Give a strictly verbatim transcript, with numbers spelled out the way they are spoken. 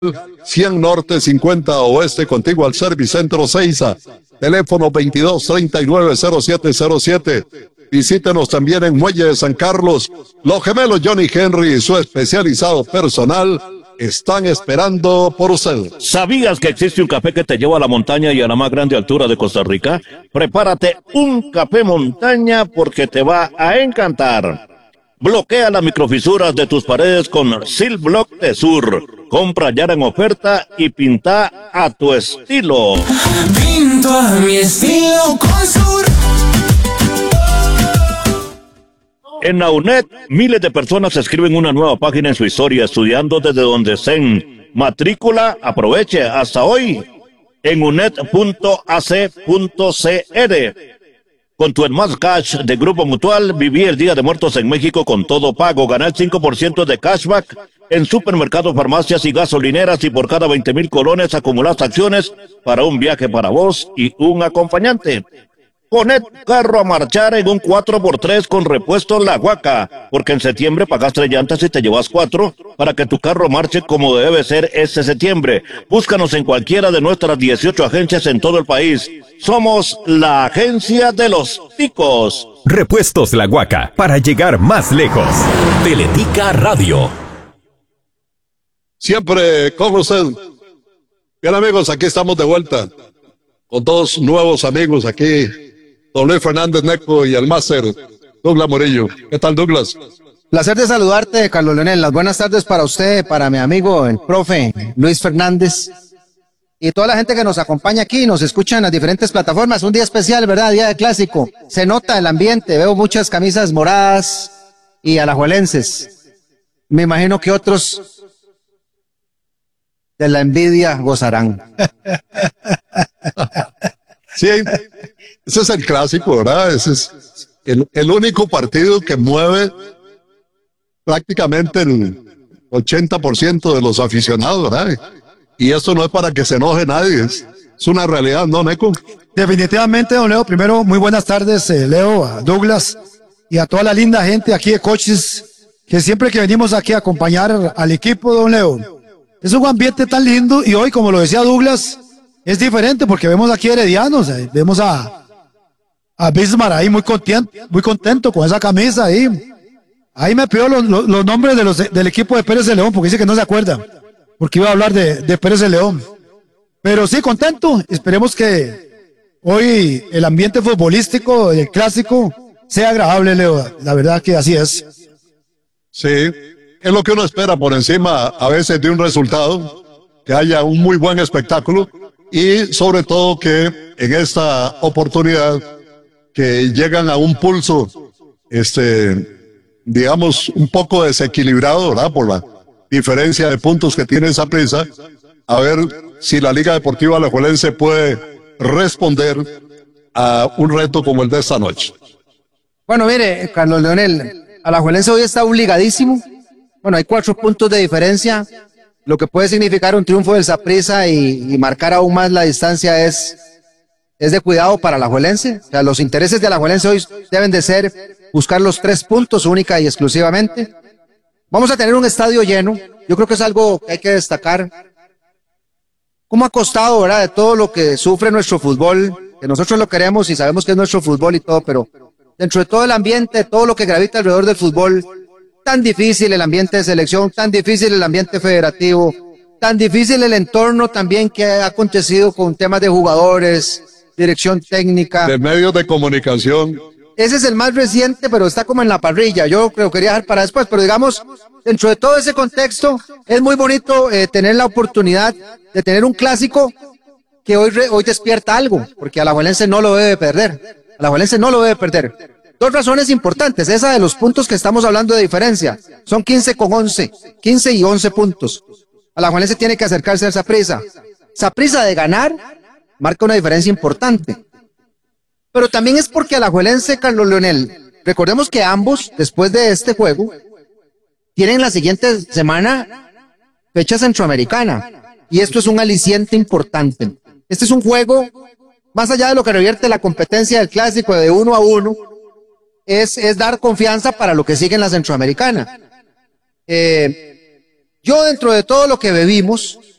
cien Norte, cincuenta Oeste, contigo al Servicentro Seiza. Teléfono veintidós treinta y nueve cero siete cero siete. Visítenos también en Muelle de San Carlos. Los gemelos Johnny Henry y su especializado personal están esperando por usted. ¿Sabías que existe un café que te lleva a la montaña y a la más grande altura de Costa Rica? Prepárate un café montaña porque te va a encantar. Bloquea las microfisuras de tus paredes con Sil Block de Sur. Compra ya en oferta y pinta a tu estilo. Pinto a mi estilo con Sur. En la U N E D, miles de personas escriben una nueva página en su historia, estudiando desde donde estén. Matrícula, aproveche hasta hoy en uned punto a c punto c r. Con tu Más Cash de Grupo Mutual, viví el Día de Muertos en México con todo pago. Gana el cinco por ciento de cashback en supermercados, farmacias y gasolineras, y por cada veinte mil colones acumulas acciones para un viaje para vos y un acompañante. Poné carro a marchar en un cuatro por tres con repuesto La Huaca, porque en septiembre pagas tres llantas y te llevas cuatro para que tu carro marche como debe ser este septiembre. Búscanos en cualquiera de nuestras dieciocho agencias en todo el país. Somos la agencia de los ticos. Repuestos La Huaca, para llegar más lejos. Teletica Radio. Siempre con usted. Bien, amigos, aquí estamos de vuelta con dos nuevos amigos aquí. Don Luis Fernández Neco y el máster Douglas Murillo. ¿Qué tal, Douglas? Placer de saludarte, Carlos Leonel. Las buenas tardes para usted, para mi amigo, el profe Luis Fernández, y toda la gente que nos acompaña aquí, nos escucha en las diferentes plataformas. Un día especial, ¿verdad? Día de clásico. Se nota el ambiente, veo muchas camisas moradas y alajuelenses. Me imagino que otros de la envidia gozarán. Sí, ese es el clásico, ¿verdad? Ese es el, el único partido que mueve prácticamente el ochenta por ciento de los aficionados, ¿verdad? Y esto no es para que se enoje nadie, es, es una realidad, ¿no, Neco? Definitivamente, don Leo. Primero, muy buenas tardes, eh, Leo, a Douglas y a toda la linda gente aquí de Coches, que siempre que venimos aquí a acompañar al equipo, don Leo, es un ambiente tan lindo. Y hoy, como lo decía Douglas, es diferente porque vemos aquí heredianos, eh, vemos a, a Bismarck ahí muy contento, muy contento con esa camisa ahí. Ahí me pidió los, los, los nombres de los, del equipo de Pérez de León, porque dice que no se acuerda, porque iba a hablar de, de Pérez de León. Pero sí, contento. Esperemos que hoy el ambiente futbolístico, el clásico, sea agradable, Leo. La verdad que así es. Sí, es lo que uno espera por encima a veces de un resultado, que haya un muy buen espectáculo. Y sobre todo que en esta oportunidad que llegan a un pulso, este, digamos, un poco desequilibrado, ¿verdad? Por la diferencia de puntos que tiene Saprissa, a ver si la Liga Deportiva Alajuelense puede responder a un reto como el de esta noche. Bueno, mire, Carlos Leonel, Alajuelense hoy está obligadísimo. Bueno, hay cuatro puntos de diferencia. Lo que puede significar un triunfo del Saprissa y, y marcar aún más la distancia es, es de cuidado para Alajuelense. O sea, los intereses de Alajuelense hoy deben de ser buscar los tres puntos única y exclusivamente. Vamos a tener un estadio lleno. Yo creo que es algo que hay que destacar. ¿Cómo ha costado, verdad? De todo lo que sufre nuestro fútbol, que nosotros lo queremos y sabemos que es nuestro fútbol y todo, pero dentro de todo el ambiente, todo lo que gravita alrededor del fútbol, tan difícil el ambiente de selección, tan difícil el ambiente federativo, tan difícil el entorno también que ha acontecido con temas de jugadores, dirección técnica. De medios de comunicación. Ese es el más reciente, pero está como en la parrilla. Yo creo que quería dejar para después, pero digamos, dentro de todo ese contexto, es muy bonito eh, tener la oportunidad de tener un clásico que hoy, re, hoy despierta algo, porque Alajuelense no lo debe perder. Alajuelense no lo debe perder. Dos razones importantes, esa de los puntos que estamos hablando de diferencia, son quince con once, quince y once puntos. Alajuelense tiene que acercarse al Saprissa. Saprissa de ganar marca una diferencia importante. Pero también es porque Alajuelense, Carlos Leonel, recordemos que ambos, después de este juego, tienen la siguiente semana fecha centroamericana. Y esto es un aliciente importante. Este es un juego, más allá de lo que revierte la competencia del clásico de uno a uno, Es, es dar confianza para lo que sigue en la Centroamericana. Eh, yo dentro de todo lo que bebimos,